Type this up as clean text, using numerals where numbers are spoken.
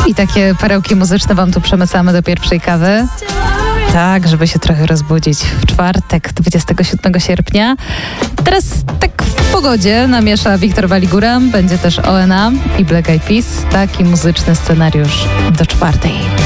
I takie perełki muzyczne wam tu przemycamy do pierwszej kawy. Tak, żeby się trochę rozbudzić w czwartek, 27 sierpnia. Teraz tak w pogodzie namiesza Wiktor Waligura, będzie też ONA i Black Eyed Peas. Taki muzyczny scenariusz do czwartej.